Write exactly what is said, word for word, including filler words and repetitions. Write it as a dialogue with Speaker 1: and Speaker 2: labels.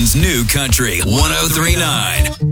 Speaker 1: Houston's new country, one oh three point nine.